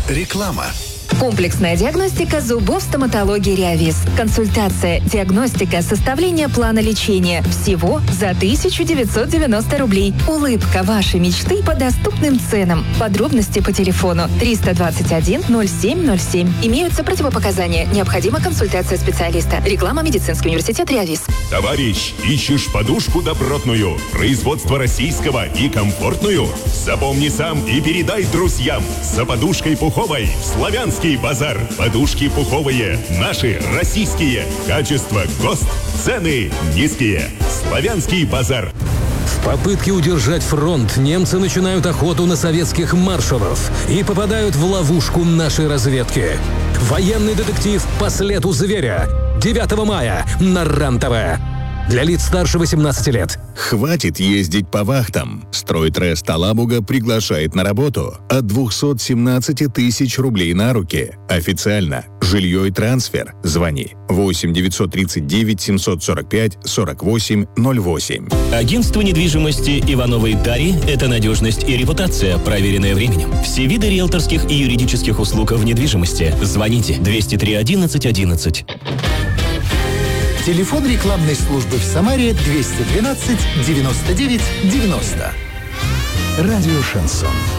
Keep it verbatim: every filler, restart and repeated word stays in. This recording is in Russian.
Реклама. Комплексная диагностика зубов стоматологии Реавиз. Консультация, диагностика, составление плана лечения. Всего за тысяча девятьсот девяносто рублей. Улыбка вашей мечты по доступным ценам. Подробности по телефону триста двадцать один ноль семь ноль семь. Имеются противопоказания. Необходима консультация специалиста. Реклама. Медицинский университет Реавиз. Товарищ, ищешь подушку добротную, производство российского и комфортную? Запомни сам и передай друзьям. За подушкой пуховой в Славянский базар. Подушки пуховые, наши, российские. Качество ГОСТ, цены низкие. Славянский базар. В попытке удержать фронт немцы начинают охоту на советских маршалов и попадают в ловушку нашей разведки. Военный детектив «По следу зверя». девятого мая на РЕН-ТВ. Для лиц старше восемнадцати лет. Хватит ездить по вахтам. Стройтрест Алабуга приглашает на работу от двухсот семнадцати тысяч рублей на руки. Официально. Жилье и трансфер. Звони восемь девятьсот тридцать девять семьсот сорок пять сорок восемь ноль восемь. Агентство недвижимости Иванова и Тари – это надежность и репутация, проверенная временем. Все виды риэлторских и юридических услуг в недвижимости. Звоните двести три одиннадцать одиннадцать. Телефон рекламной службы в Самаре двести двенадцать девяносто девять девяносто. Радио «Шансон».